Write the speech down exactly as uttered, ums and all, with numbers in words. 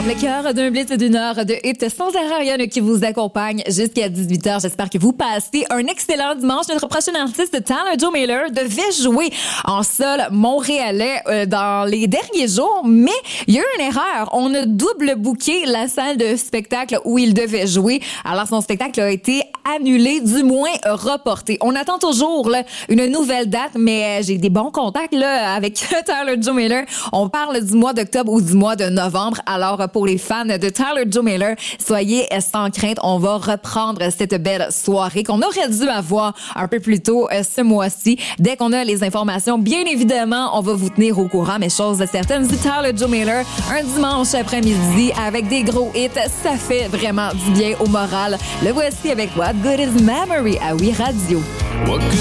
Le cœur d'un blitz d'une heure de hit sans arrêt, Ariane qui vous accompagne jusqu'à dix-huit heures. J'espère que vous passez un excellent dimanche. Notre prochain artiste, Tyler Joe Miller, devait jouer en sol montréalais euh, dans les derniers jours, mais il y a eu une erreur. On a double booké la salle de spectacle où il devait jouer. Alors, son spectacle a été annulé, du moins reporté. On attend toujours là, une nouvelle date, mais euh, j'ai des bons contacts là, avec Tyler Joe Miller. On parle du mois d'octobre ou du mois de novembre. Alors, pour les fans de Tyler Joe Miller, soyez sans crainte, on va reprendre cette belle soirée qu'on aurait dû avoir un peu plus tôt euh, ce mois-ci. Dès qu'on a les informations, bien évidemment, on va vous tenir au courant, mais chose certaine, du Tyler Joe Miller, un dimanche après-midi avec des gros hits, ça fait vraiment du bien au moral. Le voici avec What Good Is Memory à Oui Radio.